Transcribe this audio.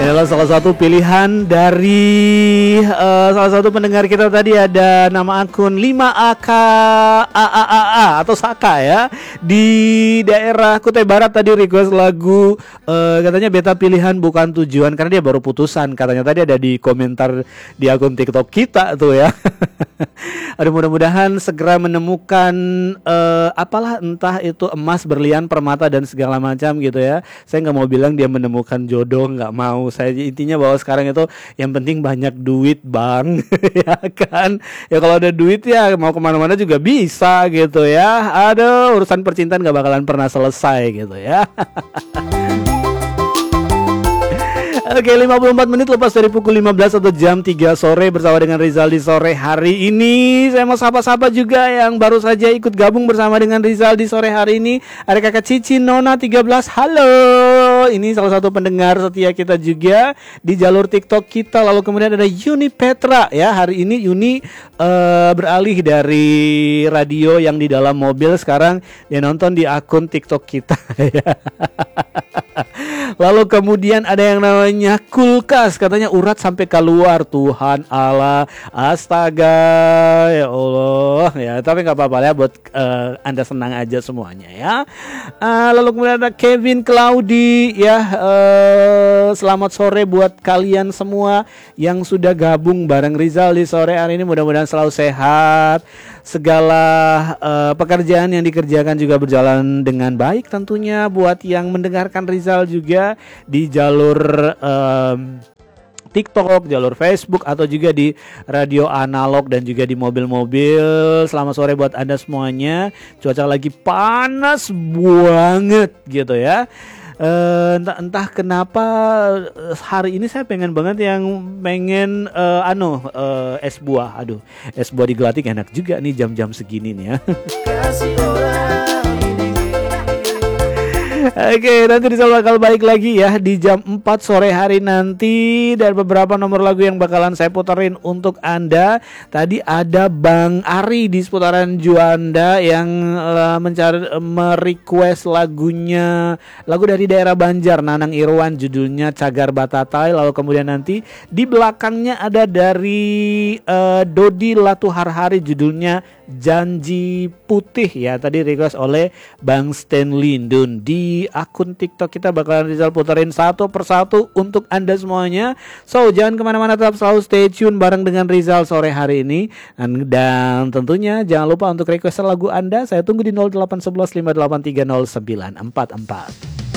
Inilah salah satu pilihan dari salah satu pendengar kita tadi, ada nama akun 5AK AAAA atau Saka ya, di daerah Kutai Barat tadi request lagu katanya beta pilihan bukan tujuan, karena dia baru putusan katanya, tadi ada di komentar di akun TikTok kita tuh ya. Aduh, mudah-mudahan segera menemukan apalah, entah itu emas, berlian, permata dan segala macam gitu ya. Saya nggak mau bilang dia menemukan jodoh, nggak mau. Saya intinya bahwa sekarang itu yang penting banyak duit bang. Ya kan, ya kalau ada duit ya mau kemana-mana juga bisa gitu ya. Aduh, urusan percintaan nggak bakalan pernah selesai gitu ya. Oke, 54 menit lepas dari pukul 15 atau jam 3 sore bersama dengan Rizal di sore hari ini. Saya mau sapa-sapa juga yang baru saja ikut gabung bersama dengan Rizal di sore hari ini. Ada kakak Cici Nona 13, halo. Ini salah satu pendengar setia kita juga di jalur TikTok kita. Lalu kemudian ada Yuni Petra ya. Hari ini Yuni beralih dari radio yang di dalam mobil, sekarang dia nonton di akun TikTok kita ya. Lalu kemudian ada yang namanya Kulkas, katanya urat sampai keluar, Tuhan Allah, astaga, ya Allah ya, tapi nggak apa-apa ya, buat Anda senang aja semuanya ya. Lalu kemudian ada Kevin Claudi ya, selamat sore buat kalian semua yang sudah gabung bareng Rizal di sore hari ini, mudah-mudahan selalu sehat, segala pekerjaan yang dikerjakan juga berjalan dengan baik tentunya. Buat yang mendengarkan Rizal juga di jalur TikTok, jalur Facebook atau juga di radio analog dan juga di mobil-mobil, selamat sore buat Anda semuanya. Cuaca lagi panas banget gitu ya. Entah kenapa hari ini saya pengen banget es buah. Aduh, es buah di Gelatik enak juga nih jam-jam segini nih ya. Oke, nanti Rizal bakal balik lagi ya di jam 4 sore hari nanti, dan beberapa nomor lagu yang bakalan saya puterin untuk Anda. Tadi ada Bang Ari di seputaran Juanda yang merequest lagu dari daerah Banjar, Nanang Irwan, judulnya Cagar Batatai. Lalu kemudian nanti di belakangnya ada dari Dodi Latuharhari, judulnya Janji Putih ya, tadi request oleh Bang Stanley Dun. Di akun TikTok kita bakalan Rizal puterin satu persatu untuk Anda semuanya. So jangan kemana-mana, tetap selalu stay tune bareng dengan Rizal sore hari ini. Dan tentunya jangan lupa untuk request lagu Anda. Saya tunggu di 0811 5830944.